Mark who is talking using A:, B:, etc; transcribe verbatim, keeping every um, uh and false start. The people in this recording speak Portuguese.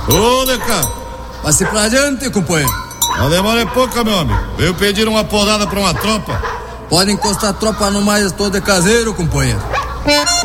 A: Ô, Deca.
B: Passe pra adiante, companheiro.
A: A demora é pouca, meu amigo. Veio pedir uma podada pra uma tropa.
B: Pode encostar a tropa no mais, estou de caseiro, companheiro.